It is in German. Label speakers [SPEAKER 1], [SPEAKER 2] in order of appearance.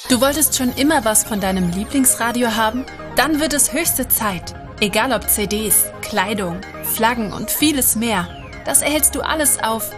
[SPEAKER 1] Du wolltest schon immer was von deinem Lieblingsradio haben? Dann wird es höchste Zeit. Egal ob CDs, Kleidung, Flaggen und vieles mehr. Das erhältst du alles auf